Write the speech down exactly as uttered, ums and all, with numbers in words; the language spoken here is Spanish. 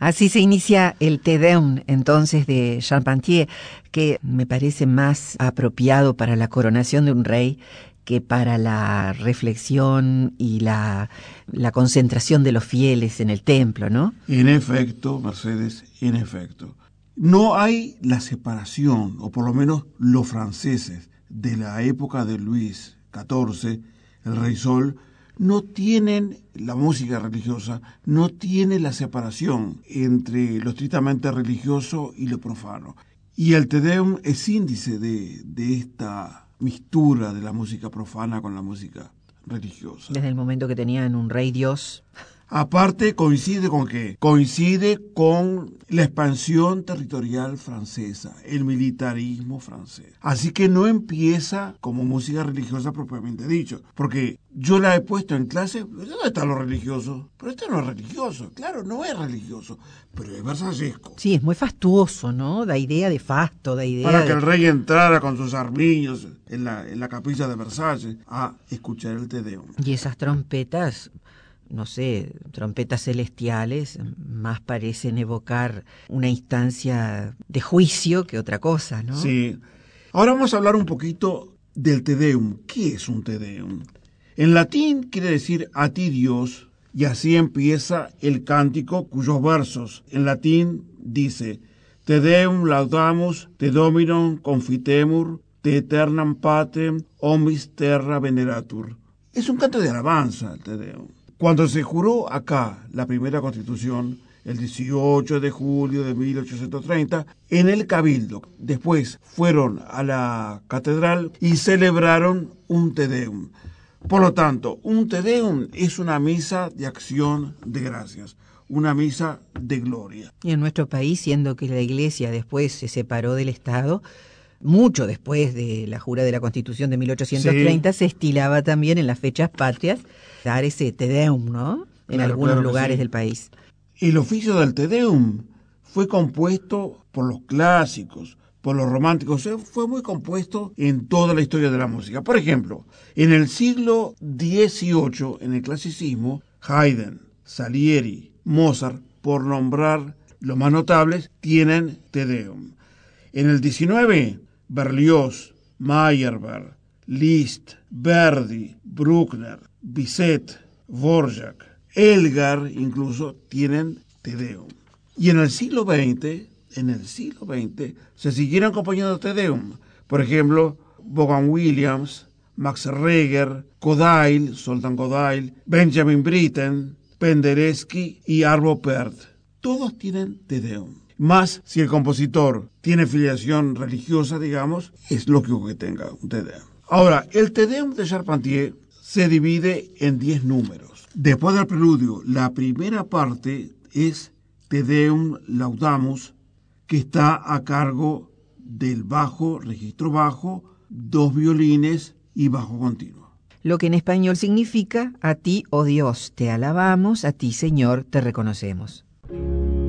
Así se inicia el Te Deum, entonces, de Charpentier, que me parece más apropiado para la coronación de un rey que para la reflexión y la, la concentración de los fieles en el templo, ¿no? En efecto, Mercedes, en efecto. No hay la separación, o por lo menos los franceses de la época de Luis catorce, el Rey Sol, no tienen la música religiosa, no tiene la separación entre lo estrictamente religioso y lo profano. Y el Te Deum es índice de, de esta mistura de la música profana con la música religiosa. Desde el momento que tenían un rey Dios. Aparte, coincide con qué? Coincide con la expansión territorial francesa, el militarismo francés. Así que no empieza como música religiosa propiamente dicho, porque yo la he puesto en clase, ¿dónde está lo religioso? Pero esto no es religioso, claro, no es religioso, pero es versallesco. Sí, es muy fastuoso, ¿no? Da idea de fasto, da idea Para de... que el rey entrara con sus armiños en la, en la capilla de Versalles a escuchar el Te Deum. Y esas trompetas, no sé, trompetas celestiales, más parecen evocar una instancia de juicio que otra cosa, ¿no? Sí. Ahora vamos a hablar un poquito del Te Deum. ¿Qué es un Te Deum? En latín quiere decir a ti Dios, y así empieza el cántico cuyos versos en latín dice Te Deum laudamus, te Dominum confitemur, te aeternam patrem, omnis terra veneratur. Es un canto de alabanza, el Te Deum. Cuando se juró acá la primera Constitución, el dieciocho de julio de mil ochocientos treinta, en el Cabildo, después fueron a la catedral y celebraron un Te Deum. Por lo tanto, un Te Deum es una misa de acción de gracias, una misa de gloria. Y en nuestro país, siendo que la Iglesia después se separó del Estado, mucho después de la jura de la Constitución de mil ochocientos treinta, sí, se estilaba también en las fechas patrias dar ese Te Deum, ¿no? En claro, algunos claro lugares sí. del país. El oficio del Te Deum fue compuesto por los clásicos, por los románticos, fue muy compuesto en toda la historia de la música. Por ejemplo, en el siglo dieciocho, en el clasicismo, Haydn, Salieri, Mozart, por nombrar los más notables, tienen Te Deum. En el diecinueve, Berlioz, Meyerbeer, Liszt, Verdi, Bruckner, Bizet, Dvorak, Elgar incluso tienen Te Deum. Y en el siglo veinte, en el siglo veinte, se siguieron acompañando Te Deum. Por ejemplo, Vaughan Williams, Max Reger, Kodail, Zoltán Kodail, Benjamin Britten, Penderecki y Arvo Pärt. Todos tienen Te Deum. Más si el compositor tiene filiación religiosa, digamos, es lógico que tenga un Te Deum. Ahora, el Te Deum de Charpentier se divide en diez números. Después del preludio, la primera parte es Te Deum laudamus, que está a cargo del bajo, registro bajo, dos violines y bajo continuo. Lo que en español significa, a ti, oh Dios, te alabamos, a ti, Señor, te reconocemos.